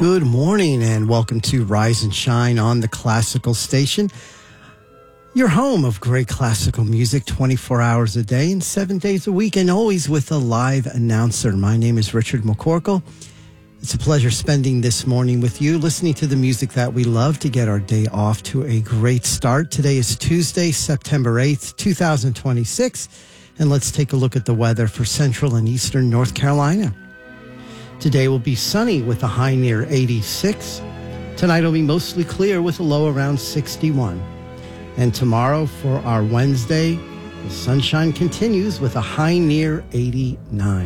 Good morning and welcome to Rise and Shine on the Classical Station, your home of great classical music 24 hours a day and 7 days a week, and always with a live announcer. My name is Richard McCorkle. It's a pleasure spending this morning with you, listening to the music that we love to get our day off to a great start. Today is Tuesday, September 8th, 2026, and let's take a look at the weather for central and eastern North Carolina. Today will be sunny with a high near 86. Tonight will be mostly clear with a low around 61. And tomorrow for our Wednesday, the sunshine continues with a high near 89.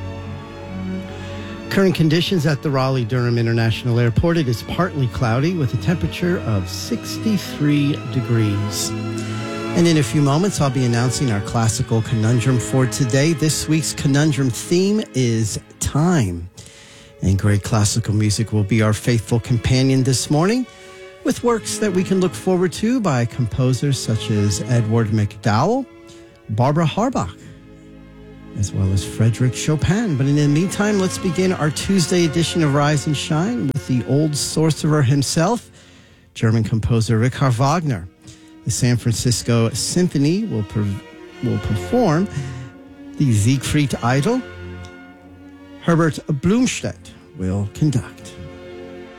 Current conditions at the Raleigh-Durham International Airport, it is partly cloudy with a temperature of 63 degrees. And in a few moments, I'll be announcing our classical conundrum for today. This week's conundrum theme is time. And great classical music will be our faithful companion this morning, with works that we can look forward to by composers such as Edward MacDowell, Barbara Harbach, as well as Frédéric Chopin. But in the meantime, let's begin our Tuesday edition of Rise and Shine with the old sorcerer himself, German composer Richard Wagner. The San Francisco Symphony will perform the Siegfried Idyll. Herbert Blumstedt will conduct.